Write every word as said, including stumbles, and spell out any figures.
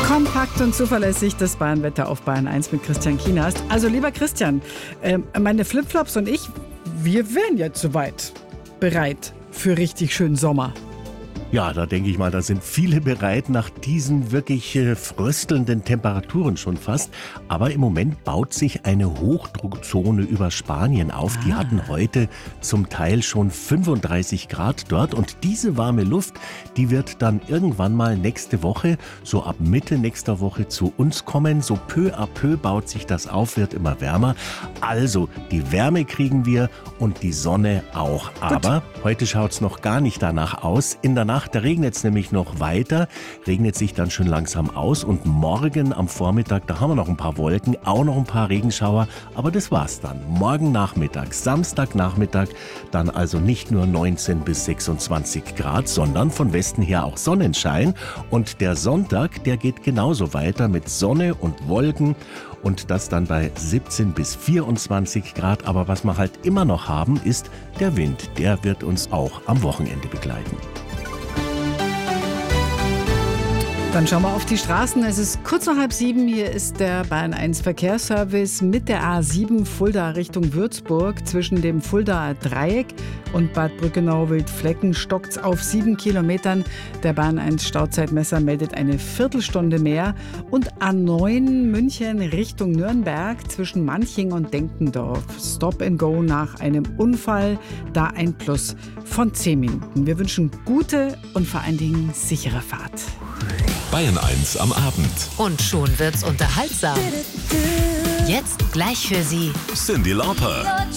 Kompakt und zuverlässig das Bayernwetter auf Bayern eins mit Christian Kienast. Also lieber Christian, äh, meine Flipflops und ich, wir wären jetzt soweit bereit für richtig schönen Sommer. Ja, da denke ich mal, da sind viele bereit nach diesen wirklich äh, fröstelnden Temperaturen schon fast. Aber im Moment baut sich eine Hochdruckzone über Spanien auf. Ah. Die hatten heute zum Teil schon fünfunddreißig Grad dort. Und diese warme Luft, die wird dann irgendwann mal nächste Woche, so ab Mitte nächster Woche zu uns kommen. So peu à peu baut sich das auf, wird immer wärmer. Also die Wärme kriegen wir und die Sonne auch. Aber Gut. heute schaut es noch gar nicht danach aus. In der Nacht Da regnet es nämlich noch weiter, regnet sich dann schon langsam aus und morgen am Vormittag, da haben wir noch ein paar Wolken, auch noch ein paar Regenschauer, aber das war's dann. Morgen Nachmittag, Samstagnachmittag, dann also nicht nur neunzehn bis sechsundzwanzig Grad, sondern von Westen her auch Sonnenschein. Und der Sonntag, der geht genauso weiter mit Sonne und Wolken. Und das dann bei siebzehn bis vierundzwanzig Grad. Aber was wir halt immer noch haben, ist der Wind. Der wird uns auch am Wochenende begleiten. Dann schauen wir auf die Straßen. Es ist kurz nach halb sieben. Hier ist der Bayern eins Verkehrsservice mit der A sieben Fulda Richtung Würzburg. Zwischen dem Fuldaer Dreieck und Bad Brückenau-Wildflecken stockt's auf sieben Kilometern. Der Bayern eins Stauzeitmesser meldet eine Viertelstunde mehr. Und A neun München Richtung Nürnberg zwischen Manching und Denkendorf. Stop and go nach einem Unfall. Da ein Plus von zehn Minuten. Wir wünschen gute und vor allen Dingen sichere Fahrt. Bayern eins am Abend. Und schon wird's unterhaltsam. Jetzt gleich für Sie Cyndi Lauper.